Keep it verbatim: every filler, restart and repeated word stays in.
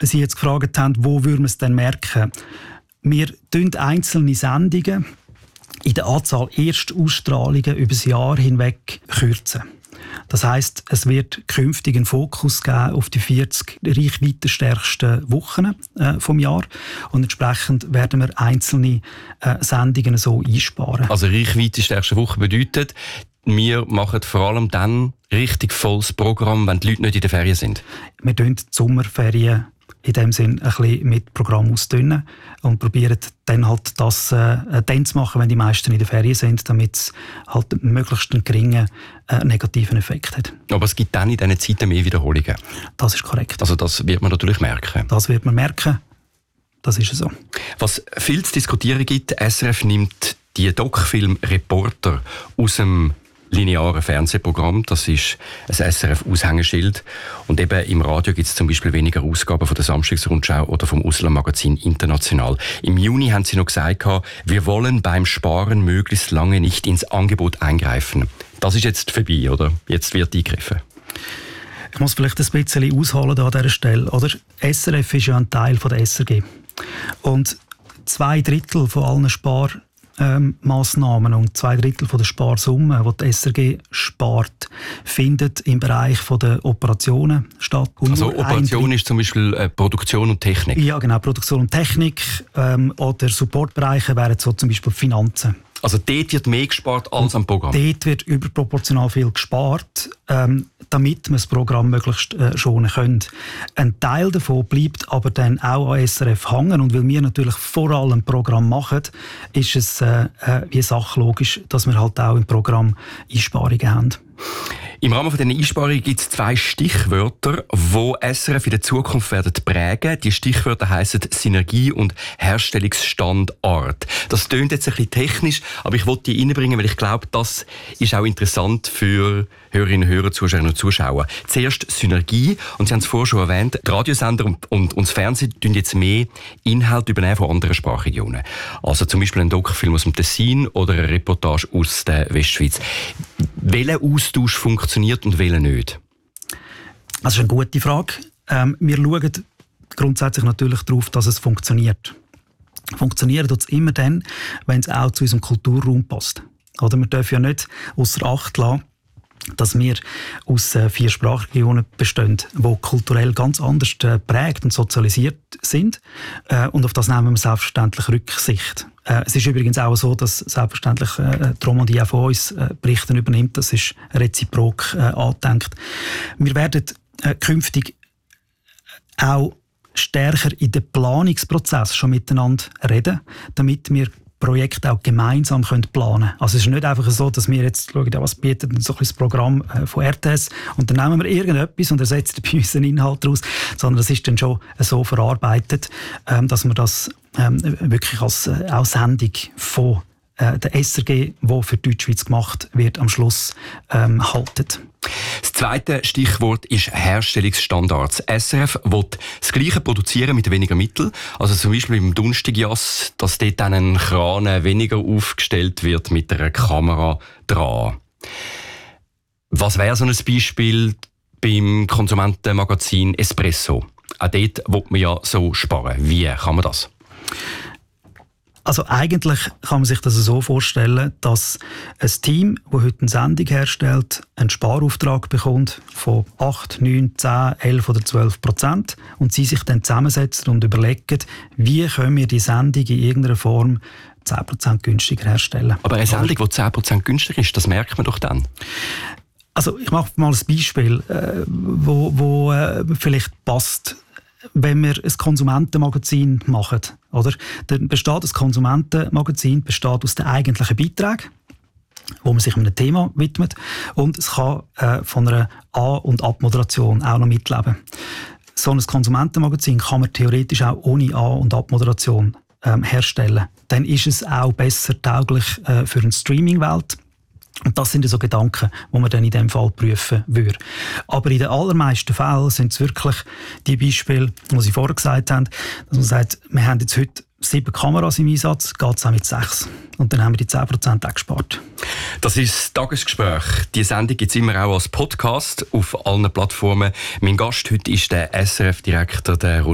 Sie jetzt gefragt haben, wo würden wir es denn merken? Wir tun einzelne Sendungen in der Anzahl Erstausstrahlungen über das Jahr hinweg kürzen. Das heisst, es wird künftig einen Fokus geben auf die vierzig reichweitenstärksten Wochen äh, vom Jahr und entsprechend werden wir einzelne äh, Sendungen so einsparen. Also reichweitenstärkste Woche bedeutet, wir machen vor allem dann richtig volles Programm, wenn die Leute nicht in der Ferien sind? Wir tun die Sommerferien in dem Sinn ein bisschen mit Programm ausdünnen und probieren dann halt das äh, dann zu machen, wenn die meisten in der Ferien sind, damit es halt möglichst einen geringen äh, negativen Effekt hat. Aber es gibt dann in diesen Zeiten mehr Wiederholungen? Das ist korrekt. Also das wird man natürlich merken? Das wird man merken. Das ist so. Was viel zu diskutieren gibt, S R F nimmt die Doc-Film «Reporter» aus dem linearen Fernsehprogramm. Das ist ein S R F-Aushängeschild. Und eben im Radio gibt es zum Beispiel weniger Ausgaben von der Samstagsrundschau oder vom Auslandmagazin International. Im Juni haben sie noch gesagt, wir wollen beim Sparen möglichst lange nicht ins Angebot eingreifen. Das ist jetzt vorbei, oder? Jetzt wird eingegriffen. Ich muss vielleicht ein bisschen ausholen an dieser Stelle. Oder? S R F ist ja ein Teil von der S R G. Und zwei Drittel von allen Spar Ähm, Massnahmen und zwei Drittel von der Sparsumme, die die S R G spart, findet im Bereich von der Operationen statt. Und also Operation ist zum Beispiel äh, Produktion und Technik? Ja, genau, Produktion und Technik. Ähm, oder Supportbereiche wären so zum Beispiel Finanzen. Also dort wird mehr gespart als am Programm? Dort wird überproportional viel gespart, ähm, damit wir das Programm möglichst äh, schonen können. Ein Teil davon bleibt aber dann auch an S R F hängen. Und weil wir natürlich vor allem ein Programm machen, ist es äh, äh, wie sachlogisch, dass wir halt auch im Programm Einsparungen haben. Im Rahmen von diesen Einsparungen gibt es zwei Stichwörter, die S R F in der Zukunft werden prägen. Die Stichwörter heissen Synergie und Herstellungsstandort. Das tönt jetzt ein bisschen technisch, aber ich wollte die reinbringen, weil ich glaube, das ist auch interessant für Hörerinnen und Hörer, Zuschauerinnen und Zuschauer. Zuerst Synergie, und Sie haben es vorher schon erwähnt, die Radiosender und, und, und das Fernsehen tun jetzt mehr Inhalte übernehmen von anderen Sprachregionen. Also zum Beispiel ein Doc-Film aus dem Tessin oder eine Reportage aus der Westschweiz. Welcher Austausch funktioniert und welcher nicht? Das ist eine gute Frage. Ähm, wir schauen grundsätzlich natürlich darauf, dass es funktioniert. Funktioniert tut es immer dann, wenn es auch zu unserem Kulturraum passt. Oder wir dürfen ja nicht ausser Acht lassen, dass wir aus äh, vier Sprachregionen bestehen, die kulturell ganz anders äh, prägt und sozialisiert sind. Äh, und auf das nehmen wir selbstverständlich Rücksicht. Äh, es ist übrigens auch so, dass selbstverständlich äh, die Romandie auch von uns äh, Berichte übernimmt. Das ist reziprok äh, angedenkt. Wir werden äh, künftig auch stärker in den Planungsprozess schon miteinander reden, damit wir Projekte auch gemeinsam planen können. Also es ist nicht einfach so, dass wir jetzt schauen, ja, was bietet so ein das Programm von R T S und dann nehmen wir irgendetwas und ersetzen bei uns einen Inhalt daraus, sondern das ist dann schon so verarbeitet, dass wir das wirklich als auch Sendung von der S R G, die für die Deutschschweiz gemacht wird, am Schluss ähm, halten. Das zweite Stichwort ist Herstellungsstandards. S R F will das Gleiche produzieren mit weniger Mitteln. Also zum Beispiel im Dunstigjass, dass dort dann ein Kran weniger aufgestellt wird mit einer Kamera dran. Was wäre so ein Beispiel beim Konsumentenmagazin Espresso? Auch dort will man ja so sparen. Wie kann man das? Also eigentlich kann man sich das so vorstellen, dass ein Team, das heute eine Sendung herstellt, einen Sparauftrag bekommt von acht, neun, zehn, elf oder zwölf Prozent und sie sich dann zusammensetzen und überlegen, wie können wir die Sendung in irgendeiner Form zehn Prozent günstiger herstellen. Aber eine Sendung, die zehn Prozent günstiger ist, das merkt man doch dann. Also ich mache mal ein Beispiel, äh, wo, wo äh, vielleicht passt. Wenn wir ein Konsumentenmagazin machen, oder? Dann besteht das Konsumentenmagazin besteht aus den eigentlichen Beiträgen, wo man sich einem Thema widmet, und es kann äh, von einer A- und Abmoderation auch noch mitleben. So ein Konsumentenmagazin kann man theoretisch auch ohne A- und Abmoderation ähm, herstellen. Dann ist es auch besser tauglich äh, für eine Streaming-Welt. Und das sind so Gedanken, die man dann in diesem Fall prüfen würde. Aber in den allermeisten Fällen sind es wirklich die Beispiele, die Sie vorher gesagt haben, dass man sagt, wir haben jetzt heute sieben Kameras im Einsatz, geht es auch mit sechs. Und dann haben wir die zehn Prozent auch gespart. Das ist das Tagesgespräch. Die Sendung gibt es immer auch als Podcast auf allen Plattformen. Mein Gast heute ist der S R F-Direktor, der